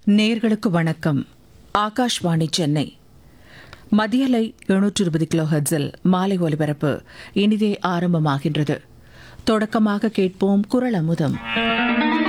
நேயர்களுக்கு வணக்கம். ஆகாஷ்வாணி சென்னை மத்தியலை 720 கிலோ ஹெர்ட்ஸில் மாலை ஒலிபரப்பு இனிதே ஆரம்பமாகின்றது. தொடக்கமாக கேட்போம் குரல் அமுதம்.